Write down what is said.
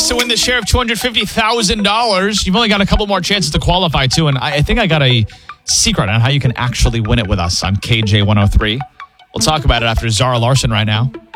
to win the share of $250,000. You've only got a couple more chances to qualify, too. And I think I got a secret on how you can actually win it with us on KJ103. We'll talk about it after Zara Larson right now.